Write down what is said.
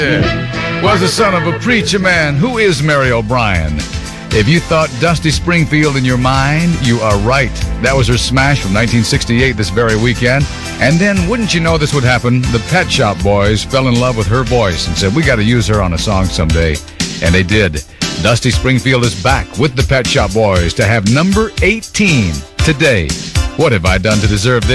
Was the son of a preacher man. Who is Mary O'Brien? If you thought Dusty Springfield in your mind, you are right. That was her smash from 1968 this very weekend. And then, wouldn't you know this would happen, the Pet Shop Boys fell in love with her voice and said, we got to use her on a song someday. And they did. Dusty Springfield is back with the Pet Shop Boys to have number 18 today. What have I done to deserve this?